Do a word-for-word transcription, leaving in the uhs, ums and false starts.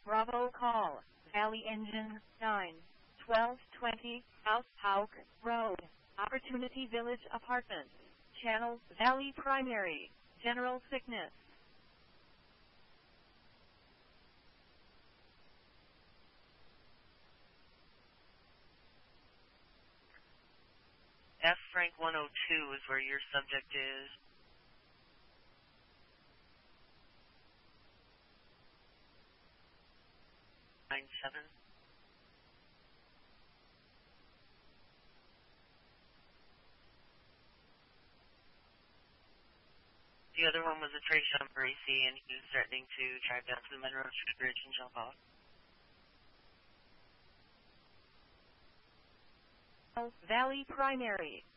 Bravo call, Valley Engine, nine, twelve twenty, South Hauk Road, Opportunity Village Apartments, Channel, Valley Primary, General Sickness. F Frank one oh two is where your subject is. Nine seven. The other one was a Trey Shumbracy, and he was threatening to drive down to the Monroe Street Bridge and jump off. Valley Primary.